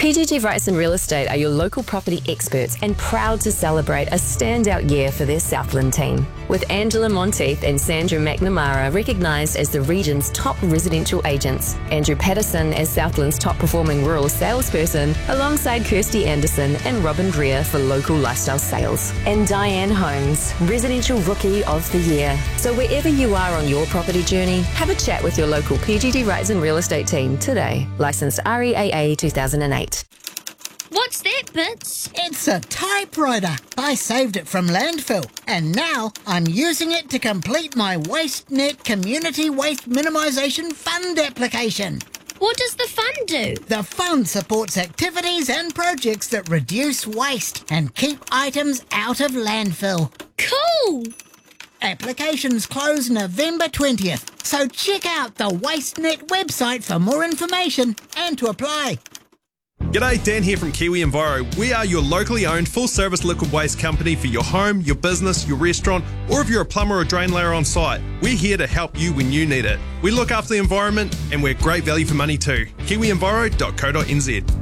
PGG Wrightson Real Estate are your local property experts and proud to celebrate a standout year for their Southland team. With Angela Monteith and Sandra McNamara recognised as the region's top residential agents, Andrew Patterson as Southland's top performing rural salesperson, alongside Kirsty Anderson and Robin Greer for local lifestyle sales, and Diane Holmes, Residential Rookie of the Year. So wherever you are on your property journey, have a chat with your local PGG Wrightson Real Estate team today. Licensed REAA 2008. What's that, Bits? It's a typewriter. I saved it from landfill, and now I'm using it to complete my WasteNet Community Waste Minimisation Fund application. What does the fund do? The fund supports activities and projects that reduce waste and keep items out of landfill. Cool! Applications close November 20th, so check out the WasteNet website for more information and to apply. G'day, Dan here from Kiwi Enviro. We are your locally owned full-service liquid waste company for your home, your business, your restaurant, or if you're a plumber or drain layer on site. We're here to help you when you need it. We look after the environment and we're great value for money too. KiwiEnviro.co.nz.